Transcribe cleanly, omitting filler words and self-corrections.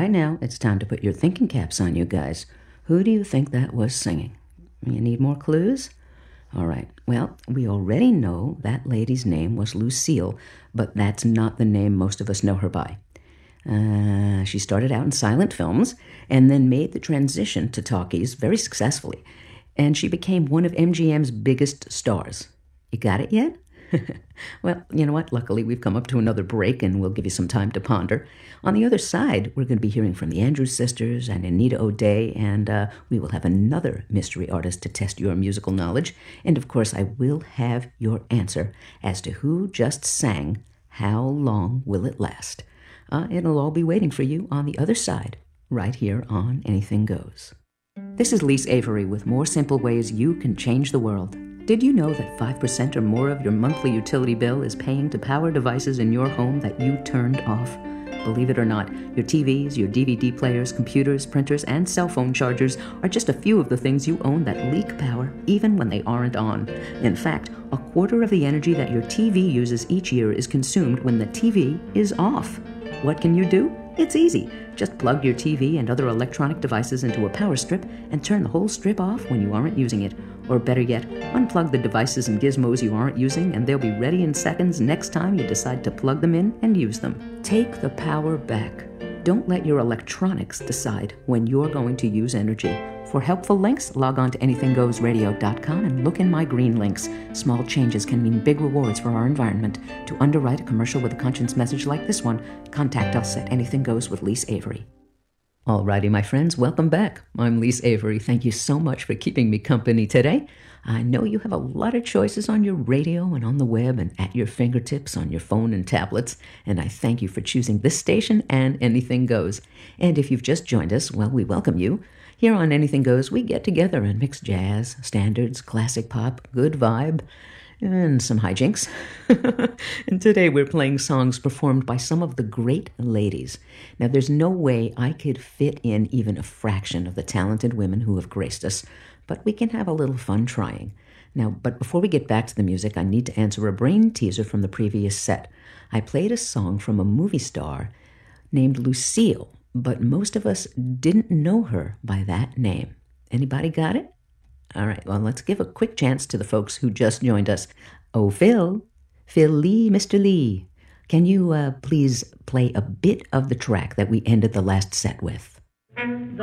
right, now it's time to put your thinking caps on, you guys. Who do you think that was singing? You need more clues? All right, well, we already know that lady's name was Lucille, but that's not the name most of us know her by. She started out in silent films and then made the transition to talkies very successfully, and she became one of MGM's biggest stars. You got it yet? Well, you know what? Luckily, we've come up to another break, and we'll give you some time to ponder. On the other side, we're going to be hearing from the Andrews Sisters and Anita O'Day, and we will have another mystery artist to test your musical knowledge. And, of course, I will have your answer as to who just sang How Long Will It Last? It'll all be waiting for you on the other side, right here on Anything Goes. This is Lise Avery with more simple ways you can change the world. Did you know that 5% or more of your monthly utility bill is paying to power devices in your home that you turned off? Believe it or not, your TVs, your DVD players, computers, printers, and cell phone chargers are just a few of the things you own that leak power even when they aren't on. In fact, a quarter of the energy that your TV uses each year is consumed when the TV is off. What can you do? It's easy. Just plug your TV and other electronic devices into a power strip and turn the whole strip off when you aren't using it. Or better yet, unplug the devices and gizmos you aren't using, and they'll be ready in seconds next time you decide to plug them in and use them. Take the power back. Don't let your electronics decide when you're going to use energy. For helpful links, log on to anythinggoesradio.com and look in my green links. Small changes can mean big rewards for our environment. To underwrite a commercial with a conscience message like this one, contact us at Anything Goes with Lise Avery. Alrighty, my friends, welcome back. I'm Lise Avery. Thank you so much for keeping me company today. I know you have a lot of choices on your radio and on the web and at your fingertips on your phone and tablets, and I thank you for choosing this station and Anything Goes. And if you've just joined us, well, we welcome you. Here on Anything Goes, we get together and mix jazz, standards, classic pop, good vibe, and some hijinks. And today we're playing songs performed by some of the great ladies. Now, there's no way I could fit in even a fraction of the talented women who have graced us, but we can have a little fun trying. Now, but before we get back to the music, I need to answer a brain teaser from the previous set. I played a song from a movie star named Lucille, but most of us didn't know her by that name. Anybody got it? All right, well, let's give a quick chance to the folks who just joined us. Oh, Phil Lee, Mr. Lee, can you please play a bit of the track that we ended the last set with?